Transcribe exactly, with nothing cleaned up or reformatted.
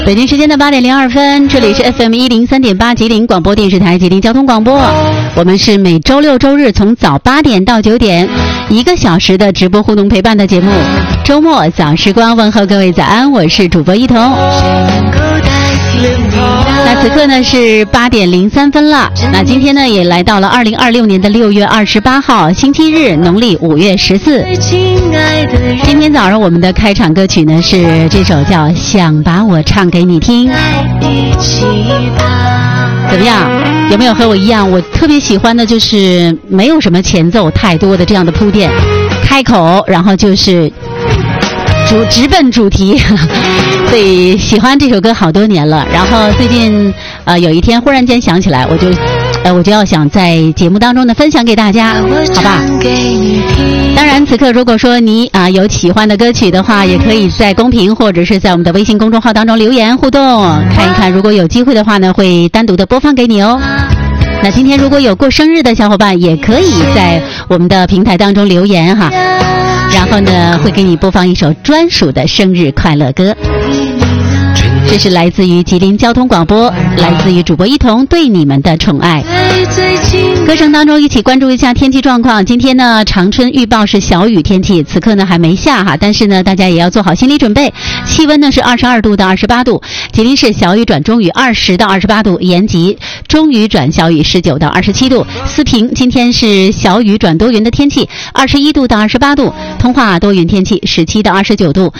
北京时间的八点零二分，这里是 F M 一零三点八吉林广播电视台吉林交通广播。我们是每周六周日从早八点到九点，一个小时的直播互动陪伴的节目。周末早时光问候各位早安，我是主播一彤。那此刻呢是八点零三分了，那今天呢也来到了二零二六年的六月二十八号星期日，农历五月十四。今天早上我们的开场歌曲呢是这首叫《想把我唱给你听》。怎么样？有没有和我一样？我特别喜欢的就是没有什么前奏太多的这样的铺垫，开口然后就是主直奔主题，所以喜欢这首歌好多年了。然后最近呃有一天忽然间想起来，我就呃我就要想在节目当中呢分享给大家，好吧？当然此刻如果说你啊、呃、有喜欢的歌曲的话，也可以在公屏或者是在我们的微信公众号当中留言互动，看一看如果有机会的话呢会单独的播放给你哦。那今天如果有过生日的小伙伴，也可以在我们的平台当中留言哈，然后呢会给你播放一首专属的生日快乐歌。这是来自于吉林交通广播，来自于主播一彤对你们的宠爱。歌声当中一起关注一下天气状况。今天呢长春预报是小雨天气，此刻呢还没下哈，但是呢大家也要做好心理准备。气温呢是二十二度到二十八度，吉林市小雨转中雨二十到二十八度，延吉中雨转小雨十九到二十七度，思平今天是小雨转多云的天气，二十一度到二十八度，通化多云天气十七到二十九度，